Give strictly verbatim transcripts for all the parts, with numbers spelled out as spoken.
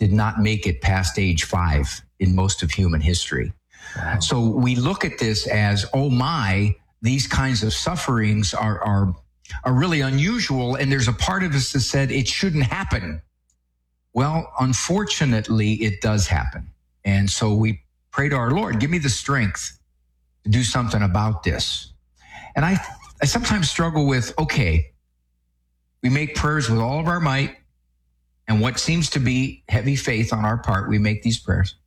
did not make it past age five in most of human history. Wow. So we look at this as, oh my, these kinds of sufferings are, are, are really unusual. And there's a part of us that said it shouldn't happen. Well, unfortunately, it does happen. And so we pray to our Lord, give me the strength to do something about this. And I, I sometimes struggle with, okay, we make prayers with all of our might and what seems to be heavy faith on our part. We make these prayers.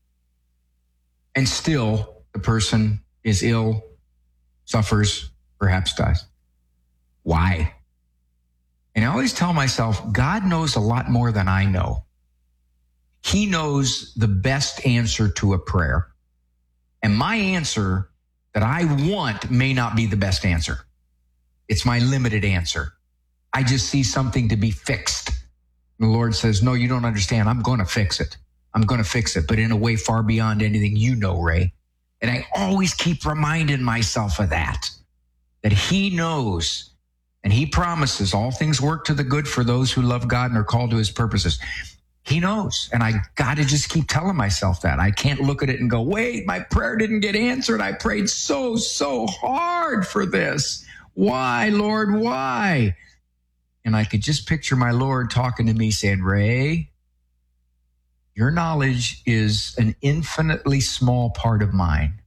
And still the person is ill, suffers, perhaps dies. Why? And I always tell myself, God knows a lot more than I know. He knows the best answer to a prayer. And my answer that I want may not be the best answer. It's my limited answer. I just see something to be fixed. And the Lord says, no, you don't understand. I'm going to fix it. I'm going to fix it, but in a way far beyond anything you know, Ray. And I always keep reminding myself of that, that he knows and he promises all things work to the good for those who love God and are called to his purposes. He knows. And I got to just keep telling myself that. I can't look at it and go, wait, my prayer didn't get answered. I prayed so, so hard for this. Why, Lord, why? And I could just picture my Lord talking to me saying, Ray, your knowledge is an infinitely small part of mine.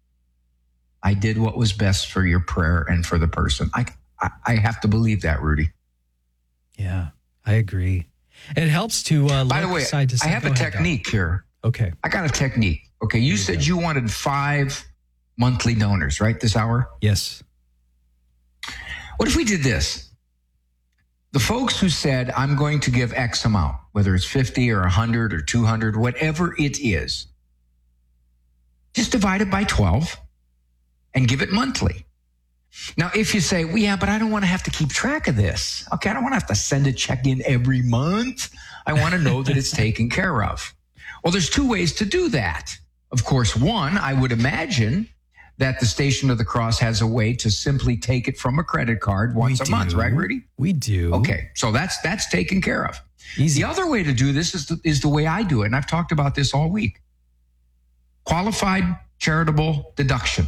I did what was best for your prayer and for the person. I, I, I have to believe that, Rudy. Yeah, I agree. And it helps to uh, By the way, side to side. I have Go a ahead, technique Doc. here. Okay. I got a technique. Okay, you, you said go. you wanted five monthly donors, right, this hour? Yes. What if we did this? The folks who said, I'm going to give X amount, whether it's fifty or one hundred or two hundred, whatever it is, just divide it by twelve and give it monthly. Now, if you say, well, yeah, but I don't want to have to keep track of this. Okay, I don't want to have to send a check in every month. I want to know that it's taken care of. Well, there's two ways to do that. Of course, one, I would imagine that the Station of the Cross has a way to simply take it from a credit card once we a do. month, right, Rudy? We do. Okay, so that's that's taken care of. Easy. The other way to do this is the, is the way I do it, and I've talked about this all week. Qualified charitable deduction.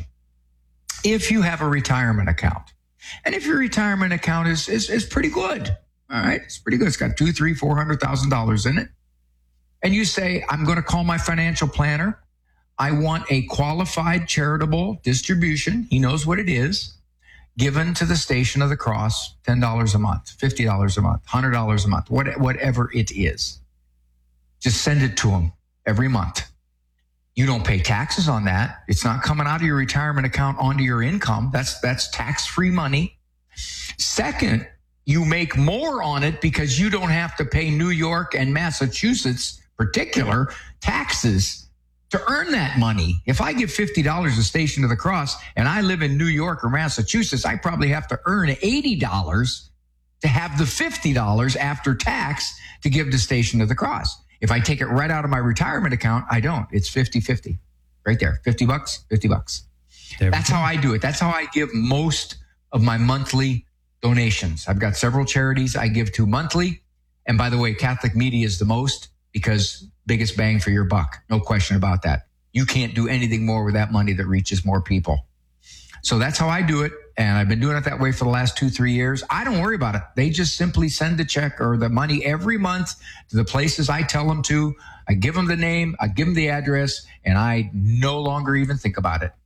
If you have a retirement account, and if your retirement account is is, is pretty good, all right, it's pretty good. It's got two, three, four hundred thousand dollars in it, and you say, I'm going to call my financial planner. I want a qualified charitable distribution. He knows what it is. Given to the Station of the Cross, ten dollars a month, fifty dollars a month, one hundred dollars a month, what, whatever it is. Just send it to him every month. You don't pay taxes on that. It's not coming out of your retirement account onto your income. That's, that's tax-free money. Second, you make more on it because you don't have to pay New York and Massachusetts particular taxes to earn that money. If I give fifty dollars to Station of the Cross and I live in New York or Massachusetts, I probably have to earn eighty dollars to have the fifty dollars after tax to give to Station of the Cross. If I take it right out of my retirement account, I don't. It's fifty-fifty right there. fifty bucks, fifty bucks. That's how I do it. That's how I give most of my monthly donations. I've got several charities I give to monthly. And by the way, Catholic Media is the most because biggest bang for your buck. No question about that. You can't do anything more with that money that reaches more people. So that's how I do it. And I've been doing it that way for the last two, three years. I don't worry about it. They just simply send the check or the money every month to the places I tell them to. I give them the name, I give them the address, and I no longer even think about it.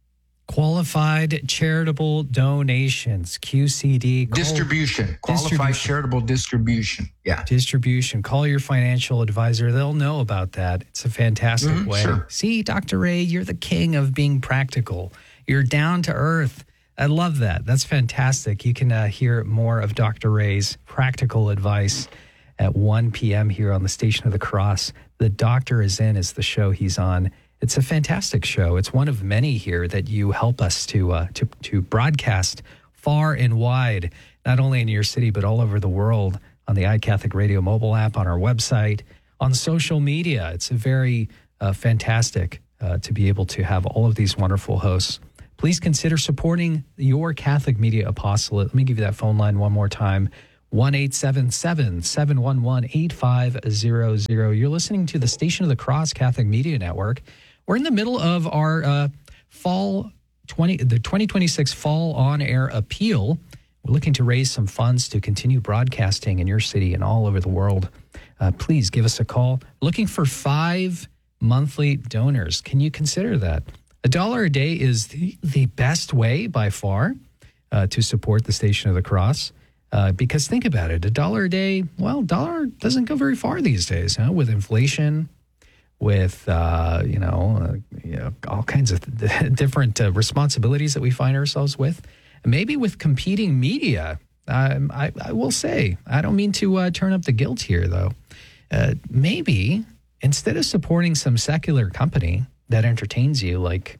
Qualified charitable donations, Q C D. Call, distribution. Qualified distribution. Charitable distribution. Yeah. Distribution. Call your financial advisor. They'll know about that. It's a fantastic mm-hmm, way. Sure. See, Doctor Ray, you're the king of being practical. You're down to earth. I love that. That's fantastic. You can uh, hear more of Doctor Ray's practical advice at one p.m. here on the Station of the Cross. The Doctor is In is the show he's on. It's a fantastic show. It's one of many here that you help us to uh, to to broadcast far and wide, not only in your city, but all over the world on the iCatholic Radio mobile app, on our website, on social media. It's a very uh, fantastic uh, to be able to have all of these wonderful hosts. Please consider supporting your Catholic Media Apostolate. Let me give you that phone line one more time. one eight seven seven, seven one one, eight five zero zero. You're listening to the Station of the Cross Catholic Media Network. We're in the middle of our uh, fall twenty the twenty twenty-six Fall On Air Appeal. We're looking to raise some funds to continue broadcasting in your city and all over the world. Uh, please give us a call. Looking for five monthly donors. Can you consider that? A dollar a day is the, the best way by far uh, to support the Station of the Cross. Uh, because think about it, a dollar a day, well, dollar doesn't go very far these days, huh? With inflation, with, uh, you, know, uh, you know, all kinds of th- different uh, responsibilities that we find ourselves with. And maybe with competing media, um, I, I will say, I don't mean to uh, turn up the guilt here, though. Uh, maybe instead of supporting some secular company that entertains you like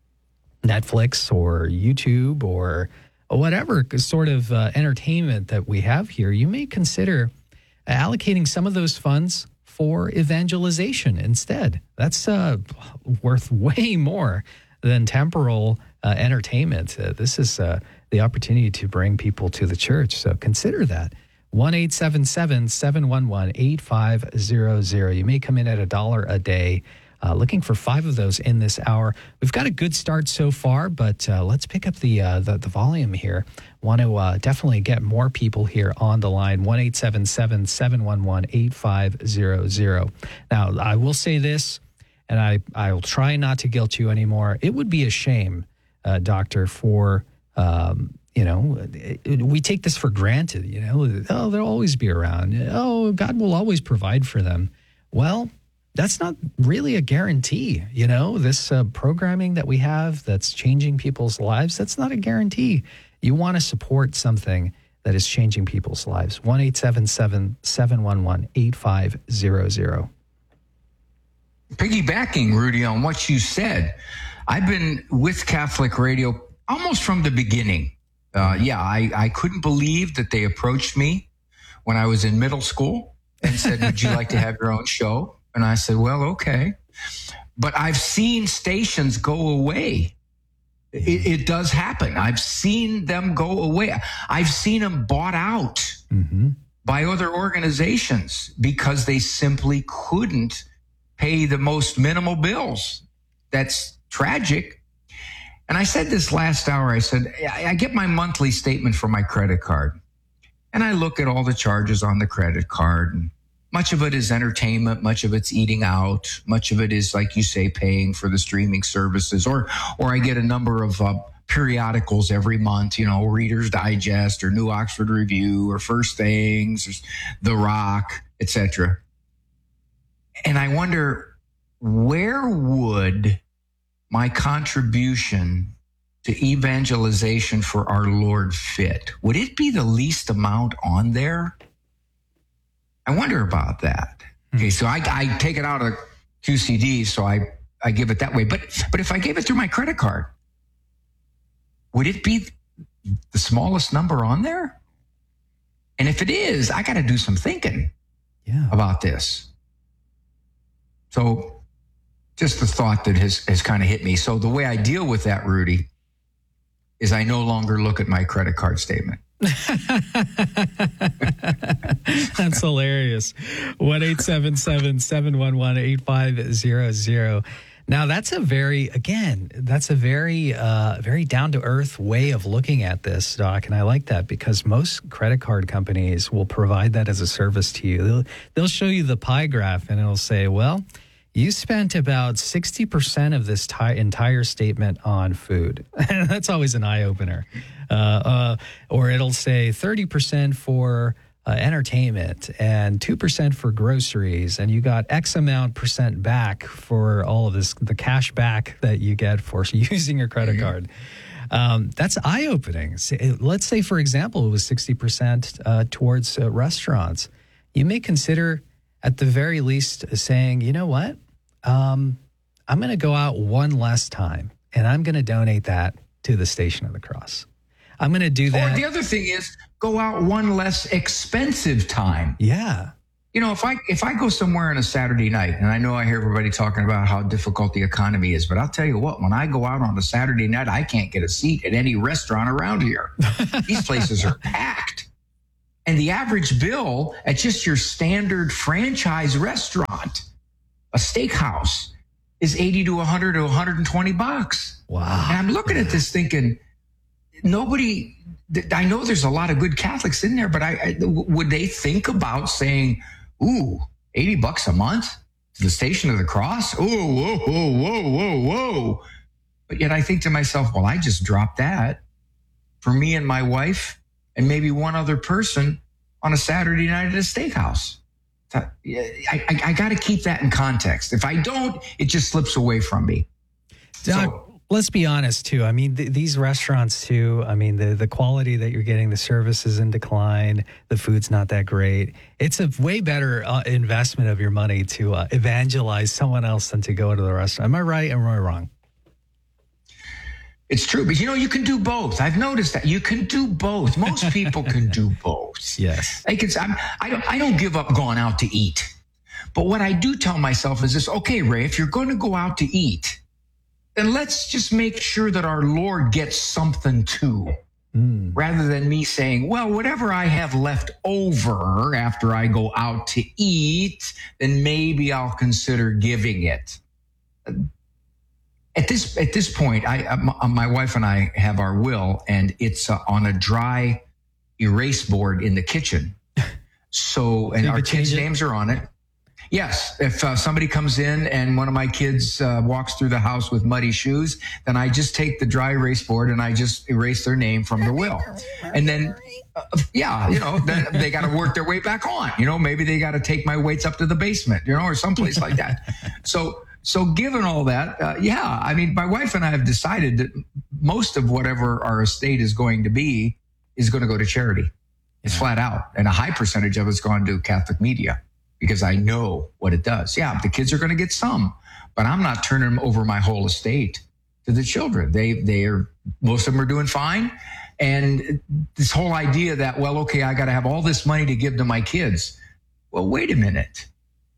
Netflix or YouTube or whatever sort of uh, entertainment that we have here, you may consider allocating some of those funds for evangelization instead. That's uh, worth way more than temporal uh, entertainment. Uh, this is uh, the opportunity to bring people to the church. So consider that. one eight seven seven, seven one one, eight five zero zero. You may come in at a dollar a day. Uh, looking for five of those in this hour. We've got a good start so far, but uh, let's pick up the, uh, the the volume here. Want to uh, definitely get more people here on the line. one eight seven seven, seven one one, eight five zero zero. Now, I will say this, and I, I will try not to guilt you anymore. It would be a shame, uh, Doctor, for, um, you know, it, it, we take this for granted, you know. Oh, they'll always be around. Oh, God will always provide for them. Well, that's not really a guarantee, you know, this uh, programming that we have that's changing people's lives, that's not a guarantee. You want to support something that is changing people's lives. one eight seven seven, seven one one, eight five zero zero. Piggybacking, Rudy, on what you said, I've been with Catholic Radio almost from the beginning. Uh, yeah, I, I couldn't believe that they approached me when I was in middle school and said, would you like to have your own show? And I said, well, okay. But I've seen stations go away. It, it does happen. I've seen them go away. I've seen them bought out mm-hmm. by other organizations because they simply couldn't pay the most minimal bills. That's tragic. And I said this last hour, I said, I get my monthly statement for my credit card. And I look at all the charges on the credit card, and much of it is entertainment. Much of it's eating out. Much of it is, like you say, paying for the streaming services. Or or I get a number of uh, periodicals every month, you know, Reader's Digest or New Oxford Review or First Things, or The Rock, et cetera. And I wonder, where would my contribution to evangelization for our Lord fit? Would it be the least amount on there? I wonder about that. Okay, so I, I take it out of Q C D, so I, I give it that way. But but if I gave it through my credit card, would it be the smallest number on there? And if it is, I got to do some thinking yeah. about this. So just the thought that has, has kind of hit me. So the way I deal with that, Rudy, is I no longer look at my credit card statement. That's hilarious. one eight seven seven, seven one one, eight five zero zero. Now, that's a very, again, that's a very, uh, very down-to-earth way of looking at this, Doc, and I like that because most credit card companies will provide that as a service to you. They'll, they'll show you the pie graph, and it'll say, well, you spent about sixty percent of this t- entire statement on food. That's always an eye-opener. Uh, uh, or it'll say thirty percent for uh, entertainment and two percent for groceries. And you got X amount percent back for all of this, the cash back that you get for using your credit card. Um, that's eye-opening. Let's say, for example, it was sixty percent uh, towards uh, restaurants. You may consider, at the very least, saying, you know what? Um, I'm going to go out one less time, and I'm going to donate that to the Station of the Cross. I'm going to do that. Or the other thing is, go out one less expensive time. Yeah. You know, if I if I go somewhere on a Saturday night, and I know I hear everybody talking about how difficult the economy is, but I'll tell you what, when I go out on a Saturday night, I can't get a seat at any restaurant around here. These places are packed. And the average bill at just your standard franchise restaurant, a steakhouse, is eighty to one hundred to one hundred twenty bucks. Wow. And I'm looking at this thinking, nobody, I know there's a lot of good Catholics in there, but I, I would they think about saying, ooh, eighty bucks a month to the Station of the Cross? Oh, whoa, whoa, whoa, whoa, whoa. But yet I think to myself, well, I just dropped that for me and my wife and maybe one other person on a Saturday night at a steakhouse. I, I, I got to keep that in context. If I don't, it just slips away from me. Doc, So, let's be honest, too. I mean, th- these restaurants, too, I mean, the, the quality that you're getting, the service is in decline, the food's not that great. It's a way better uh, investment of your money to uh, evangelize someone else than to go to the restaurant. Am I right or am I wrong? it's true, but you know, you can do both. I've noticed that you can do both. Most people can do both. Yes. I can, I'm, I don't, I don't give up going out to eat. But what I do tell myself is this, okay, Ray, if you're going to go out to eat, then let's just make sure that our Lord gets something too. Mm. Rather than me saying, well, whatever I have left over after I go out to eat, then maybe I'll consider giving it. At this at this point, I, uh, my wife and I have our will, and it's uh, on a dry erase board in the kitchen. So, and so our kids' it? names are on it. Yes, if uh, somebody comes in and one of my kids uh, walks through the house with muddy shoes, then I just take the dry erase board and I just erase their name from the will. And then, uh, yeah, you know, then they got to work their way back on. You know, maybe they got to take my weights up to the basement, you know, or someplace like that. So, so given all that, uh, yeah, I mean, my wife and I have decided that most of whatever our estate is going to be is going to go to charity. It's yeah. flat out. And a high percentage of it's gone to Catholic media, because I know what it does. Yeah, the kids are going to get some, but I'm not turning over my whole estate to the children. They, they are, most of them are doing fine. And this whole idea that, well, okay, I got to have all this money to give to my kids. Well, wait a minute.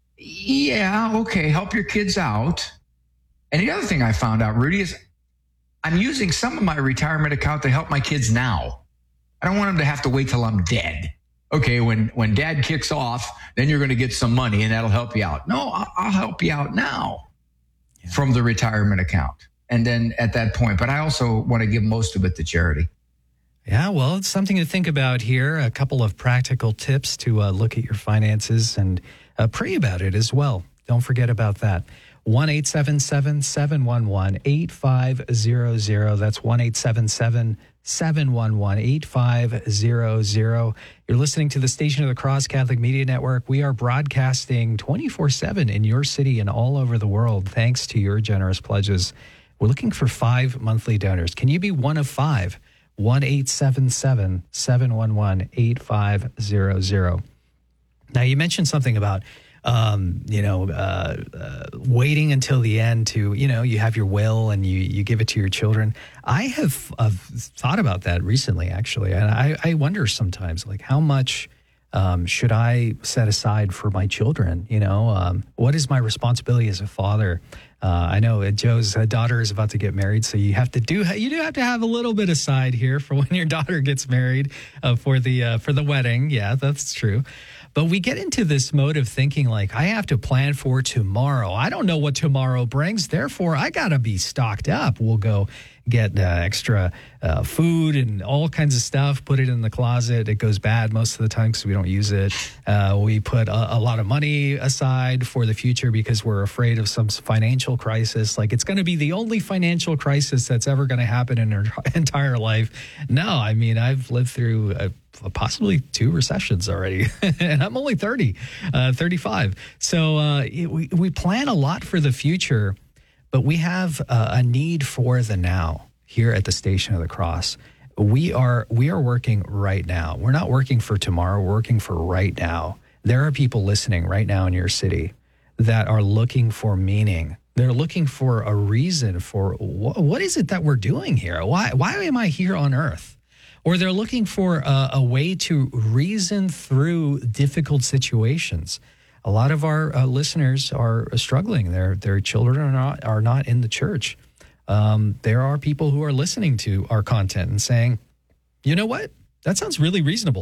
Yeah, okay, help your kids out. And the other thing I found out, Rudy, is I'm using some of my retirement account to help my kids now. I don't want them to have to wait till I'm dead. Okay, when, when dad kicks off, then you're going to get some money and that'll help you out. No, I'll, I'll help you out now yeah. from the retirement account. And then at that point, but I also want to give most of it to charity. Yeah, well, it's something to think about here. A couple of practical tips to uh, look at your finances and uh, pray about it as well. Don't forget about that. one eight seven seven, seven one one, eight five zero zero. That's one eight seven seven, seven one one, eight five zero zero. You're listening to the Station of the Cross Catholic Media Network. We are broadcasting twenty-four seven in your city and all over the world, thanks to your generous pledges. We're looking for five monthly donors. Can you be one of five? one eight seven seven, seven one one, eight five zero zero. Now, you mentioned something about Um, you know, uh, uh, waiting until the end to, you know, you have your will and you, you give it to your children. I have uh, thought about that recently, actually. And I, I wonder sometimes, like, how much um, should I set aside for my children? You know, um, what is my responsibility as a father? Uh, I know Joe's daughter is about to get married, so you have to do you do have to have a little bit aside here for when your daughter gets married uh, for the uh, for the wedding. Yeah, that's true. But we get into this mode of thinking like, I have to plan for tomorrow. I don't know what tomorrow brings. Therefore, I got to be stocked up. We'll go get uh, extra uh, food and all kinds of stuff, put it in the closet. It goes bad most of the time because we don't use it. Uh, we put a, a lot of money aside for the future because we're afraid of some financial crisis. Like, it's going to be the only financial crisis that's ever going to happen in our entire life. No, I mean, I've lived through a possibly two recessions already, and I'm only thirty, uh, thirty-five. So uh, we, we plan a lot for the future, but we have uh, a need for the now here at the Station of the Cross. We are we are working right now. We're not working for tomorrow. We're working for right now. There are people listening right now in your city that are looking for meaning. They're looking for a reason for wh- what is it that we're doing here? Why why am I here on earth? Or they're looking for a, a way to reason through difficult situations. A lot of our uh, listeners are struggling. Their their children are not are not in the church. Um, there are people who are listening to our content and saying, you know what? That sounds really reasonable.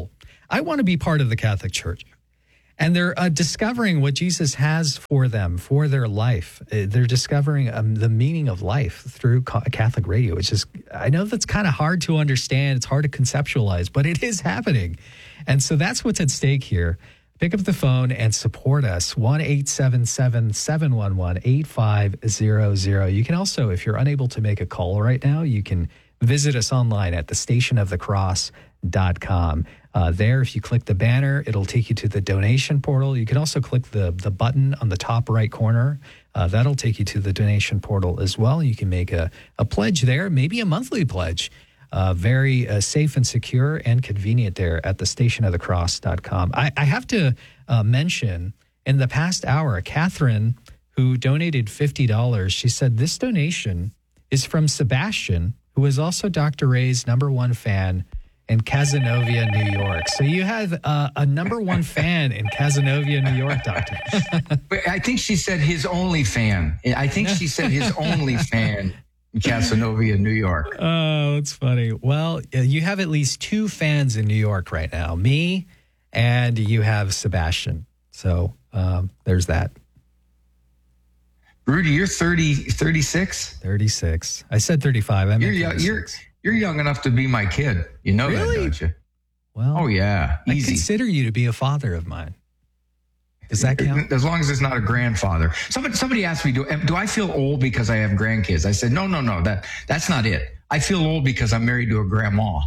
I want to be part of the Catholic Church. And they're uh, discovering what Jesus has for them, for their life. Uh, they're discovering um, the meaning of life through Catholic radio, which is, I know that's kind of hard to understand. It's hard to conceptualize, but it is happening. And so that's what's at stake here. Pick up the phone and support us, one eight seven seven, seven one one, eight five zero zero. You can also, if you're unable to make a call right now, you can visit us online at the station of the cross dot com. Uh, there, if you click the banner, it'll take you to the donation portal. You can also click the, the button on the top right corner. Uh, that'll take you to the donation portal as well. You can make a, a pledge there, maybe a monthly pledge. Uh, very uh, safe and secure and convenient there at the station of the cross dot com. I, I have to uh, mention, in the past hour, Catherine, who donated fifty dollars, she said this donation is from Sebastian, who is also Doctor Ray's number one fan in Cazenovia, New York. So you have uh, a number one fan in Cazenovia, New York, Doctor. I think she said his only fan. I think she said his only fan in Cazenovia, New York. Oh, that's funny. Well, you have at least two fans in New York right now, me and you have Sebastian. So um, there's that. Rudy, you're thirty, thirty-six? thirty-six. I said thirty-five. I meant you're, young, you're, you're young enough to be my kid. You know really? that, don't you? Well, oh, yeah. Easy. I consider you to be a father of mine. Does that count? As long as it's not a grandfather. Somebody, somebody asked me, do, do I feel old because I have grandkids? I said, no, no, no, that that's not it. I feel old because I'm married to a grandma.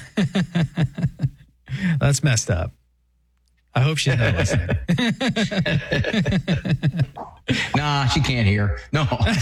That's messed up. I hope she's not listening. Nah, she can't hear. No.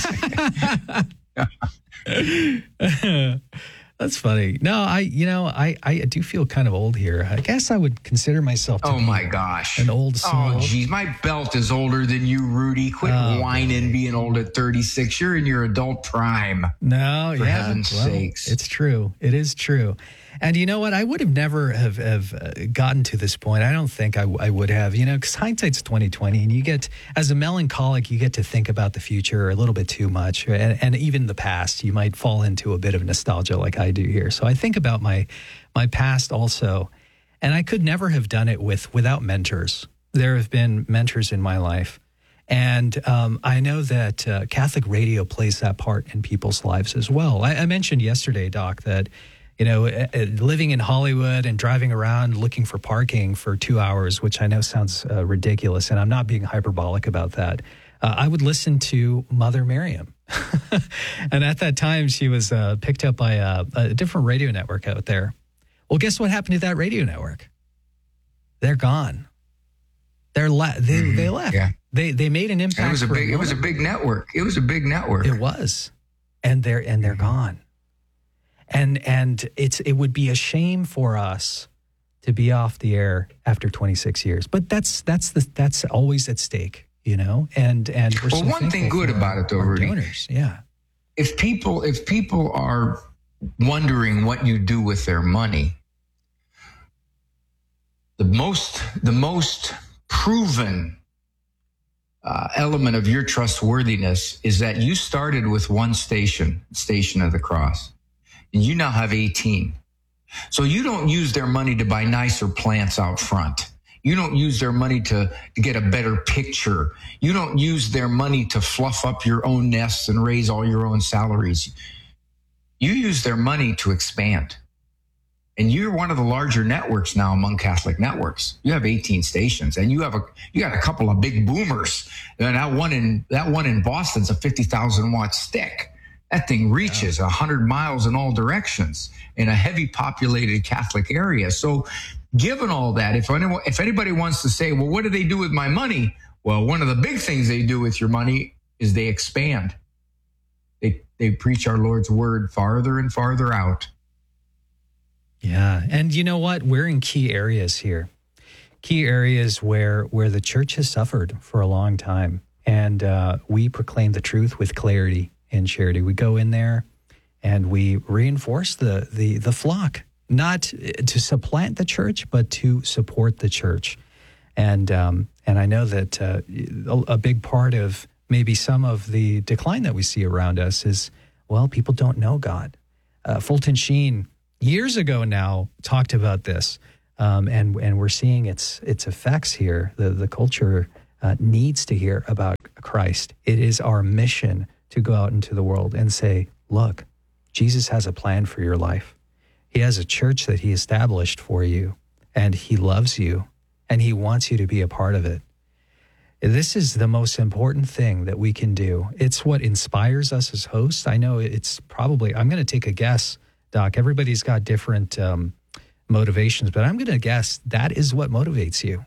That's funny. No, I, you know, I, I do feel kind of old here. I guess I would consider myself to oh be my gosh, an old soul. Oh, geez, my belt is older than you, Rudy. Quit oh, whining, boy. being old at thirty-six. You're in your adult prime. No, for yeah, heaven's well, sakes. It's true. It is true. And you know what? I would have never have, have uh, gotten to this point. I don't think I, I would have, you know, because hindsight's twenty twenty, and you get, as a melancholic, you get to think about the future a little bit too much, and, and even the past. You might fall into a bit of nostalgia like I do here. So I think about my my past also, and I could never have done it with without mentors. There have been mentors in my life. And um, I know that uh, Catholic radio plays that part in people's lives as well. I, I mentioned yesterday, Doc, that you know, living in Hollywood and driving around looking for parking for two hours, which I know sounds uh, ridiculous, and I'm not being hyperbolic about that. Uh, I would listen to Mother Miriam. And at that time, she was uh, picked up by a, a different radio network out there. Well, guess what happened to that radio network? They're gone. They're le- they, mm-hmm. they left. Yeah. They they made an impact. It was a big. A it was a big network. It was a big network. It was, and they're and they're gone. And and it's it would be a shame for us to be off the air after twenty-six years. But that's that's the that's always at stake, you know. And and we're well, so one thing good our, about it, though, Rudy, donors, yeah. If people if people are wondering what you do with their money, the most the most proven uh, element of your trustworthiness is that you started with one station, Station of the Cross. And you now have eighteen. So you don't use their money to buy nicer plants out front. You don't use their money to, to get a better picture. You don't use their money to fluff up your own nests and raise all your own salaries. You use their money to expand. And you're one of the larger networks now among Catholic networks. You have eighteen stations, and you have a you got a couple of big boomers. And that one in that one in Boston's a fifty thousand watt stick. That thing reaches one hundred miles in all directions in a heavy populated Catholic area. So given all that, if anyone, if anybody wants to say, well, what do they do with my money? Well, one of the big things they do with your money is they expand. They, they preach our Lord's word farther and farther out. Yeah. And you know what? We're in key areas here, key areas where, where the church has suffered for a long time. And uh, we proclaim the truth with clarity and charity. We go in there and we reinforce the, the, the flock, not to supplant the church, but to support the church. And, um, and I know that uh, a, a big part of maybe some of the decline that we see around us is, well, people don't know God. Uh, Fulton Sheen, years ago now, talked about this. Um, and and we're seeing its its effects here. The the culture uh, needs to hear about Christ. It is our mission to go out into the world and say, look, Jesus has a plan for your life. He has a church that he established for you, and he loves you, and he wants you to be a part of it. This is the most important thing that we can do. It's what inspires us as hosts. I know it's probably, I'm going to take a guess, Doc. Everybody's got different um, motivations, but I'm going to guess that is what motivates you.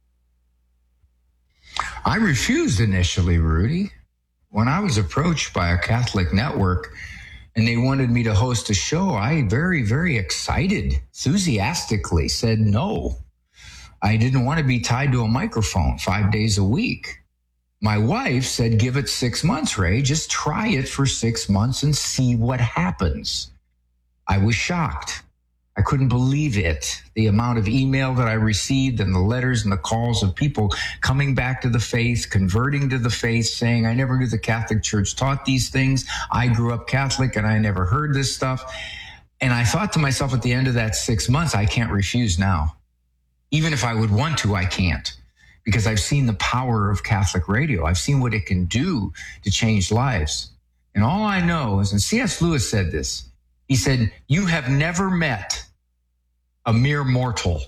I refused initially, Rudy. When I was approached by a Catholic network and they wanted me to host a show, I very, very excited, enthusiastically said no. I didn't want to be tied to a microphone five days a week. My wife said, give it six months, Ray. Just try it for six months and see what happens. I was shocked. I couldn't believe it. The amount of email that I received and the letters and the calls of people coming back to the faith, converting to the faith, saying, I never knew the Catholic Church taught these things. I grew up Catholic and I never heard this stuff. And I thought to myself at the end of that six months, I can't refuse now. Even if I would want to, I can't, because I've seen the power of Catholic radio. I've seen what it can do to change lives. And all I know is, and C S Lewis said this, he said, you have never met a mere mortal.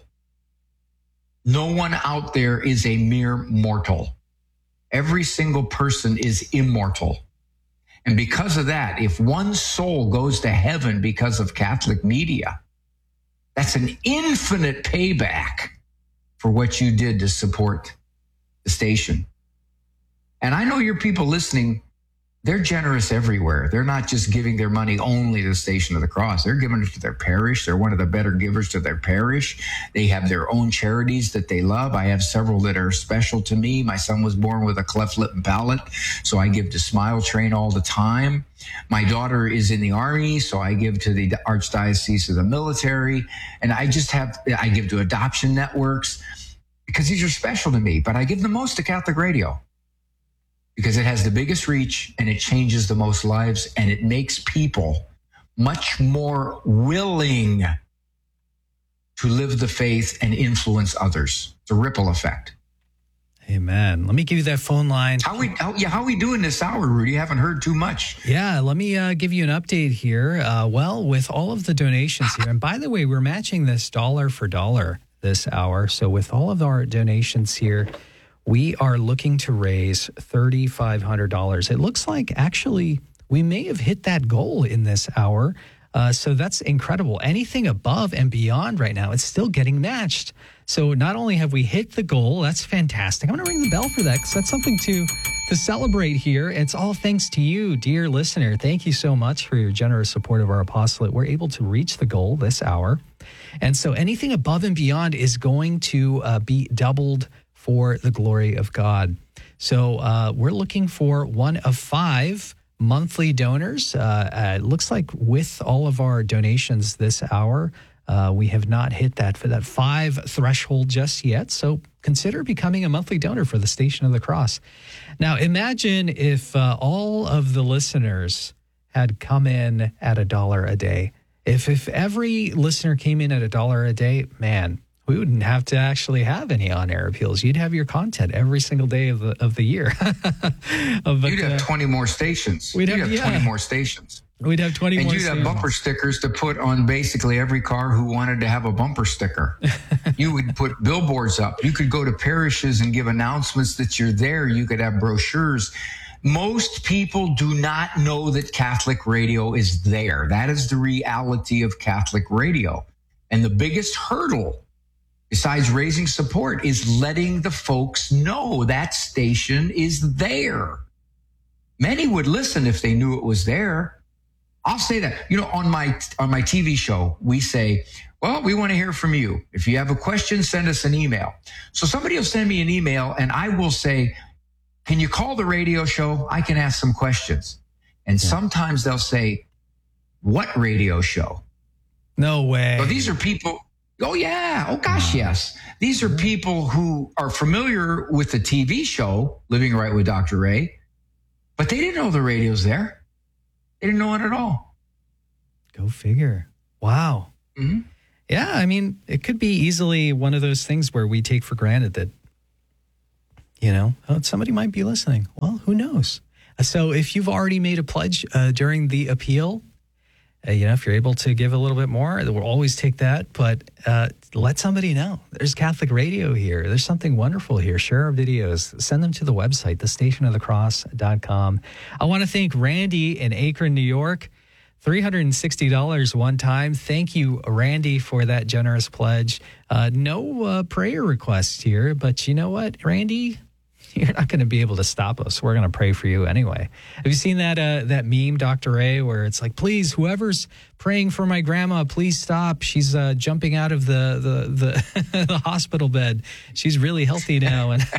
No one out there is a mere mortal. Every single person is immortal. And because of that, if one soul goes to heaven because of Catholic media, that's an infinite payback for what you did to support the station. And I know your people listening, they're generous everywhere. They're not just giving their money only to the Station of the Cross. They're giving it to their parish. They're one of the better givers to their parish. They have their own charities that they love. I have several that are special to me. My son was born with a cleft lip and palate, so I give to Smile Train all the time. My daughter is in the Army, so I give to the Archdiocese of the Military. And I just have, I give to adoption networks because these are special to me. But I give the most to Catholic radio, because it has the biggest reach and it changes the most lives and it makes people much more willing to live the faith and influence others. It's a ripple effect. Amen. Let me give you that phone line. How we how, yeah, how we doing this hour, Rudy? You haven't heard too much. Yeah, let me uh, give you an update here. Uh, well, with all of the donations here, and by the way, we're matching this dollar for dollar this hour. So with all of our donations here, we are looking to raise three thousand five hundred dollars. It looks like actually we may have hit that goal in this hour. Uh, so that's incredible. Anything above and beyond right now, it's still getting matched. So not only have we hit the goal, that's fantastic. I'm going to ring the bell for that because that's something to, to celebrate here. It's all thanks to you, dear listener. Thank you so much for your generous support of our apostolate. We're able to reach the goal this hour. And so anything above and beyond is going to uh, be doubled for the glory of God. So uh, we're looking for one of five monthly donors. Uh, uh, it looks like with all of our donations this hour, uh, we have not hit that for that five threshold just yet. So consider becoming a monthly donor for the Station of the Cross. Now, imagine if uh, all of the listeners had come in at a dollar a day. If if every listener came in at a dollar a day, man, we wouldn't have to actually have any on-air appeals. You'd have your content every single day of the of the year. but, you'd have uh, twenty more stations. We'd you'd have, have yeah. twenty more stations. We'd have twenty and more you'd stations. have bumper stickers to put on basically every car who wanted to have a bumper sticker. You would put billboards up. You could go to parishes and give announcements that you're there. You could have brochures. Most people do not know that Catholic radio is there. That is the reality of Catholic radio. And the biggest hurdle, besides raising support, is letting the folks know that station is there. Many would listen if they knew it was there. I'll say that, you know, on my on my T V show, we say, well, we want to hear from you. If you have a question, send us an email. So somebody will send me an email and I will say, can you call the radio show? I can ask some questions. And yeah. Sometimes they'll say, what radio show? No way. So these are people. Oh, yeah. Oh, gosh, yes. These are people who are familiar with the T V show, Living Right with Doctor Ray, but they didn't know the radio's there. They didn't know it at all. Go figure. Wow. Mm-hmm. Yeah, I mean, it could be easily one of those things where we take for granted that, you know, oh, somebody might be listening. Well, who knows? So if you've already made a pledge uh, during the appeal, uh, you know, if you're able to give a little bit more, we'll always take that. But uh, let somebody know. There's Catholic radio here. There's something wonderful here. Share our videos. Send them to the website, the station of the cross dot com. I want to thank Randy in Akron, New York. three hundred sixty dollars one time. Thank you, Randy, for that generous pledge. Uh, no uh, prayer requests here, but you know what, Randy? You're not going to be able to stop us. We're going to pray for you anyway. Have you seen that uh, that meme, Doctor Ray, where it's like, please, whoever's praying for my grandma, please stop. She's uh, jumping out of the the the, the hospital bed. She's really healthy now, and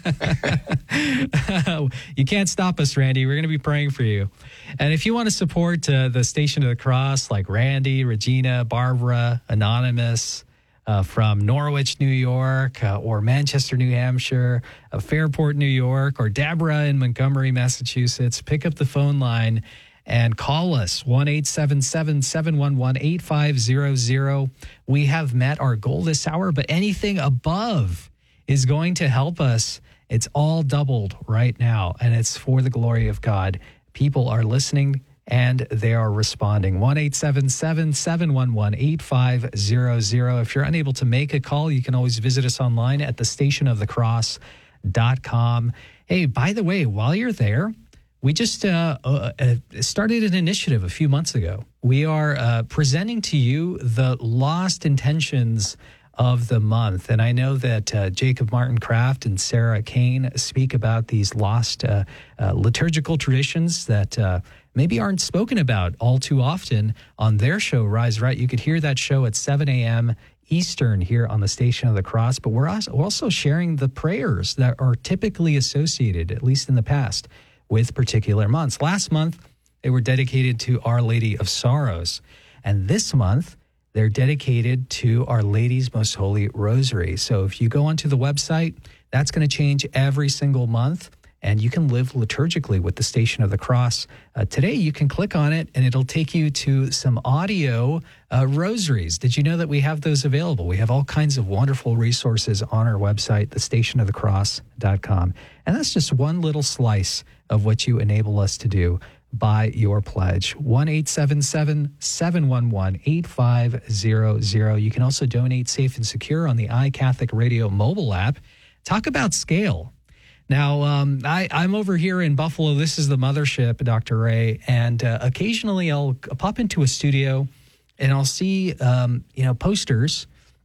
you can't stop us, Randy. We're going to be praying for you. And if you want to support uh, the Station of the Cross, like Randy, Regina, Barbara, Anonymous, Uh, from Norwich, New York, uh, or Manchester, New Hampshire, uh, Fairport, New York, or Deborah in Montgomery, Massachusetts, pick up the phone line and call us, one eight seven seven, seven one one, eight five zero zero. We have met our goal this hour, but anything above is going to help us. It's all doubled right now, and it's for the glory of God. People are listening and they are responding. one eight seven seven, seven one one, eight five zero zero. If you're unable to make a call, you can always visit us online at the station of the cross dot com. Hey, by the way, while you're there, we just uh, uh, started an initiative a few months ago. We are uh, presenting to you the Lost Intentions of the month. And I know that uh, Jacob Martin Kraft and Sarah Kane speak about these lost uh, uh, liturgical traditions that uh, maybe aren't spoken about all too often on their show, Rise Right. You could hear that show at seven a.m. Eastern here on the Station of the Cross. But we're also sharing the prayers that are typically associated, at least in the past, with particular months. Last month, they were dedicated to Our Lady of Sorrows. And this month, they're dedicated to Our Lady's Most Holy Rosary. So if you go onto the website, that's going to change every single month, and you can live liturgically with the Station of the Cross. Uh, today, you can click on it, and it'll take you to some audio uh, rosaries. Did you know that we have those available? We have all kinds of wonderful resources on our website, the station of the cross dot com. And that's just one little slice of what you enable us to do by your pledge. one eight seven seven, seven one one, eight five zero zero. You can also donate safe and secure on the iCatholic Radio mobile app. Talk about scale. Now, um, I, I'm over here in Buffalo. This is the mothership, Doctor Ray, and uh, occasionally I'll pop into a studio and I'll see, um, you know, posters,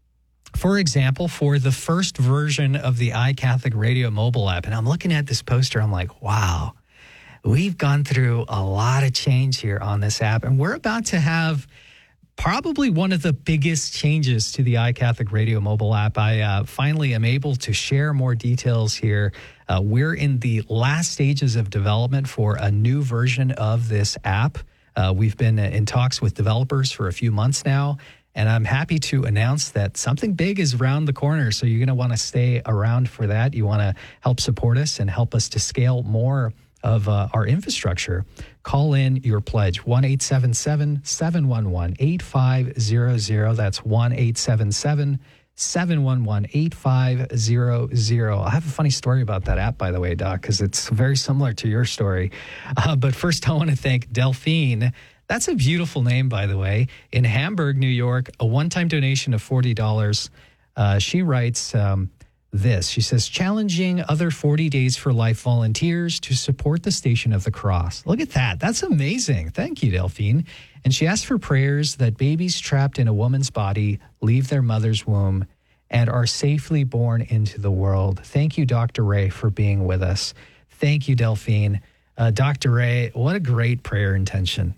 for example, for the first version of the iCatholic Radio mobile app. And I'm looking at this poster. I'm like, wow. We've gone through a lot of change here on this app, and we're about to have probably one of the biggest changes to the iCatholic Radio mobile app. I uh, finally am able to share more details here. Uh, we're in the last stages of development for a new version of this app. Uh, we've been in talks with developers for a few months now, and I'm happy to announce that something big is around the corner. So you're going to want to stay around for that. You want to help support us and help us to scale more of uh, our infrastructure. Call in your pledge, one eight seven seven, seven one one, eight five zero zero. That's one eight seven seven, seven one one, eight five zero zero. I have a funny story about that app, by the way, Doc, because it's very similar to your story. Uh, but first, I want to thank Delphine. That's a beautiful name, by the way. In Hamburg, New York, a one-time donation of forty dollars. Uh, she writes um, this. She says, challenging other forty Days for Life volunteers to support the Station of the Cross. Look at that. That's amazing. Thank you, Delphine. And she asked for prayers that babies trapped in a woman's body leave their mother's womb and are safely born into the world. Thank you, Doctor Ray, for being with us. Thank you, Delphine. Uh, Doctor Ray, what a great prayer intention.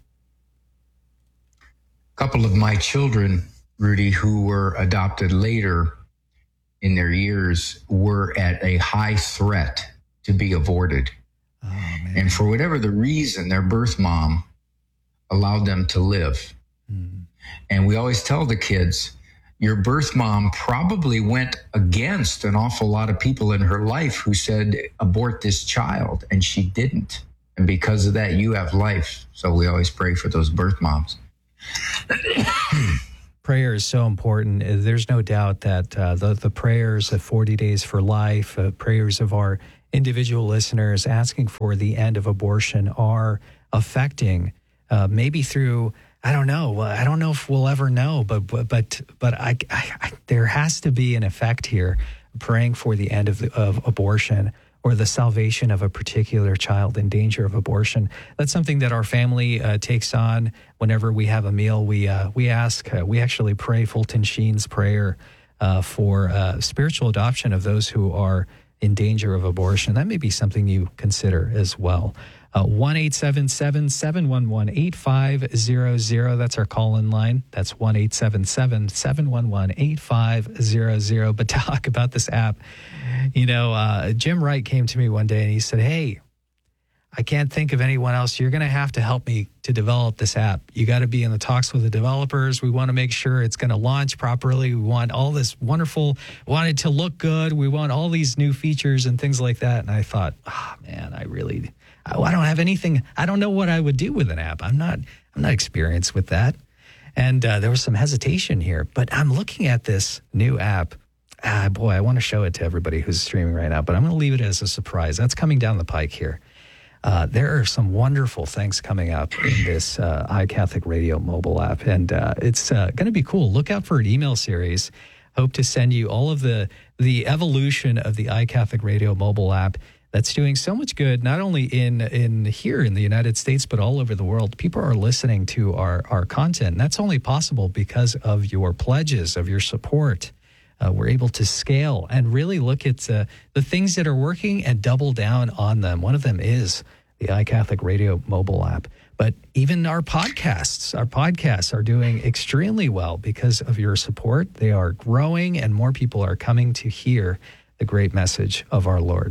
A couple of my children, Rudy, who were adopted later in their years, were at a high threat to be aborted. Oh, man. And for whatever the reason, their birth mom allowed them to live. Mm. And we always tell the kids, your birth mom probably went against an awful lot of people in her life who said, abort this child, and she didn't. And because of that, you have life. So we always pray for those birth moms. prayer is so important. There's no doubt that uh, the, the prayers of forty Days for Life, uh, prayers of our individual listeners asking for the end of abortion are affecting, uh, maybe through, I don't know, I don't know if we'll ever know, but but but, but I, I, I, there has to be an effect here, praying for the end of, the, of abortion or the salvation of a particular child in danger of abortion. That's something that our family uh, takes on whenever we have a meal. We uh, we ask, uh, we actually pray Fulton Sheen's prayer uh, for uh, spiritual adoption of those who are in danger of abortion. That may be something you consider as well. Uh, one eight seven seven, seven one one, eight five zero zero. That's our call-in line. That's one eight seven seven, seven one one, eight five zero zero. But talk about this app. You know, uh, Jim Wright came to me one day and he said, hey, I can't think of anyone else. You're going to have to help me to develop this app. You got to be in the talks with the developers. We want to make sure it's going to launch properly. We want all this wonderful, want it to look good. We want all these new features and things like that. And I thought, oh, man, I really, I, I don't have anything. I don't know what I would do with an app. I'm not, I'm not experienced with that. And uh, there was some hesitation here, but I'm looking at this new app. Ah, boy, I want to show it to everybody who's streaming right now, but I'm going to leave it as a surprise. That's coming down the pike here. Uh, there are some wonderful things coming up in this uh, iCatholic Radio mobile app, and uh, it's uh, going to be cool. Look out for an email series. Hope to send you all of the the evolution of the iCatholic Radio mobile app that's doing so much good, not only in in here in the United States, but all over the world. People are listening to our, our content, and that's only possible because of your pledges, of your support. Uh, we're able to scale and really look at uh, the things that are working and double down on them. One of them is the iCatholic Radio mobile app. But even our podcasts, our podcasts are doing extremely well because of your support. They are growing and more people are coming to hear the great message of our Lord.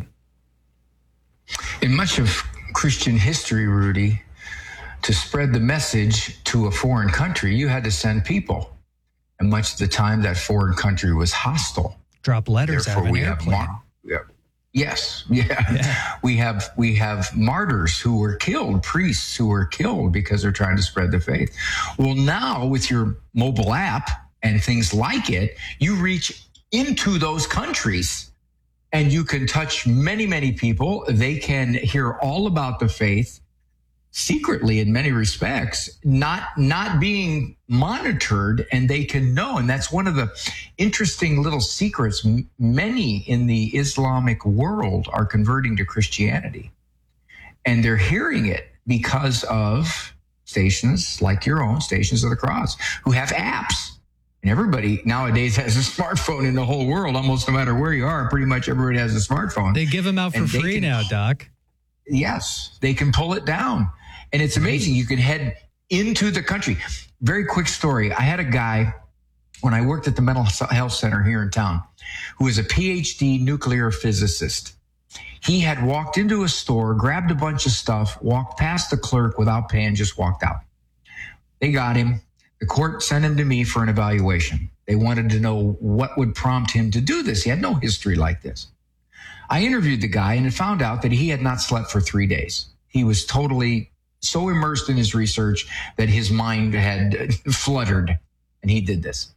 In much of Christian history, Rudy, to spread the message to a foreign country, you had to send people. And much of the time, that foreign country was hostile. Drop letters Therefore, out of an we airplane. Have mar- yeah. Yes, yeah. yeah. We have we have martyrs who were killed, priests who were killed because they're trying to spread the faith. Well, now with your mobile app and things like it, you reach into those countries and you can touch many, many people. They can hear all about the faith secretly in many respects, not not being monitored, and they can know. And that's one of the interesting little secrets. M- many in the Islamic world are converting to Christianity, and they're hearing it because of stations like your own, Stations of the Cross, who have apps. And everybody nowadays has a smartphone in the whole world. Almost no matter where you are, pretty much everybody has a smartphone. They give them out for and free can, now, Doc. Yes, they can pull it down. And it's amazing. You can head into the country. Very quick story. I had a guy when I worked at the mental health center here in town who was a P H D nuclear physicist. He had walked into a store, grabbed a bunch of stuff, walked past the clerk without paying, just walked out. They got him. The court sent him to me for an evaluation. They wanted to know what would prompt him to do this. He had no history like this. I interviewed the guy and it found out that he had not slept for three days. He was totally so immersed in his research that his mind had fluttered, and he did this.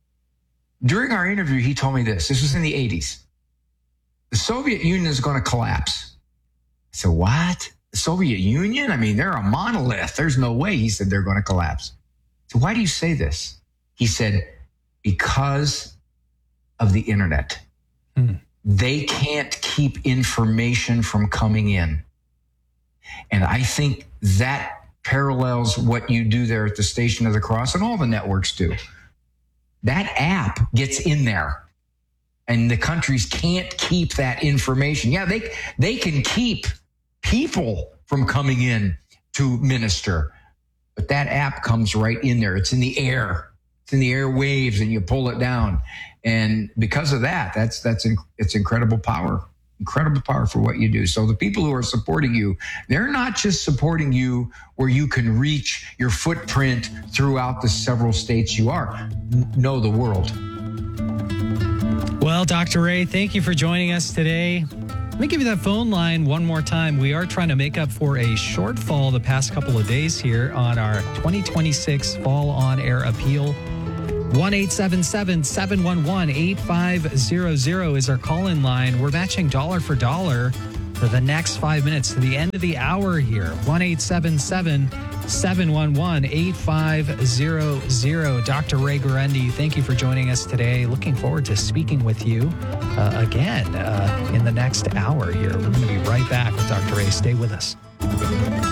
During our interview, he told me this. This was in the eighties. The Soviet Union is going to collapse. I said, what? The Soviet Union? I mean, they're a monolith. There's no way. He said, they're going to collapse. So why do you say this? He said, because of the internet. Hmm. They can't keep information from coming in. And I think that parallels what you do there at the Station of the Cross, and all the networks do. That app gets in there, and the countries can't keep that information. Yeah, they they can keep people from coming in to minister, but that app comes right in there. It's in the air. It's in the airwaves, and you pull it down. And because of that, that's that's it's incredible power. Incredible power for what you do. So the people who are supporting you, they're not just supporting you where you can reach your footprint throughout the several states you are. N- know the world. Well, Doctor Ray, thank you for joining us today. Let me give you that phone line one more time. We are trying to make up for a shortfall the past couple of days here on our twenty twenty-six Fall On Air Appeal. one eight seven seven, seven one one, eight five zero zero is our call-in line. We're matching dollar for dollar for the next five minutes to the end of the hour here. one eight seven seven, seven one one, eight five zero zero. Doctor Ray Guarendi, thank you for joining us today. Looking forward to speaking with you uh, again uh, in the next hour here. We're going to be right back with Doctor Ray. Stay with us.